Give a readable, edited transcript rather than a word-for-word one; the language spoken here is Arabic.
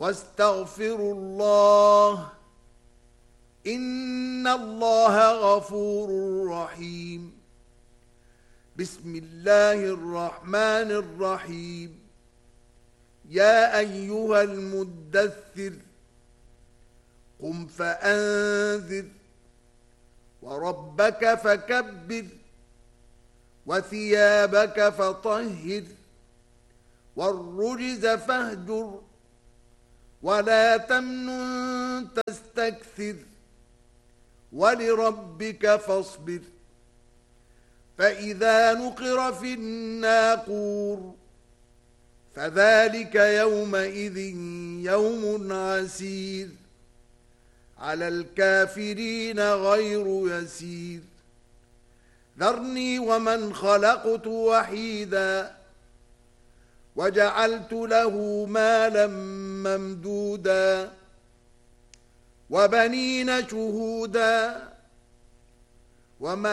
واستغفروا الله إن الله غفور رحيم. بسم الله الرحمن الرحيم. يا أيها المدثر قم فأنذر وربك فكبر وثيابك فطهر والرجز فاهجر ولا تمنن تستكثر ولربك فاصبر. فإذا نقر في الناقور فذلك يومئذ يوم عسير على الكافرين غير يسير. ذرني ومن خلقت وحيدا وجعلت له مالا ممدودا وبنين شهودا